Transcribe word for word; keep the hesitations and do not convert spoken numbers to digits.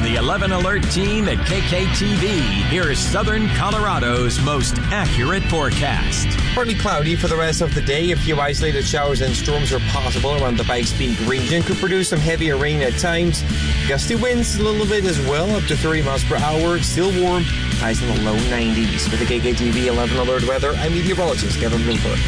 the eleven Alert team at K K T V, here's Southern Colorado's most accurate forecast. Partly cloudy for the rest of the day. A few isolated showers and storms are possible around the Pikes Peak region. Could produce some heavier rain at times. Gusty winds a little bit as well, up to thirty miles per hour. Still warm. Highs in the low nineties. For the K K T V eleven Alert weather, I'm meteorologist Kevin Bloomberg.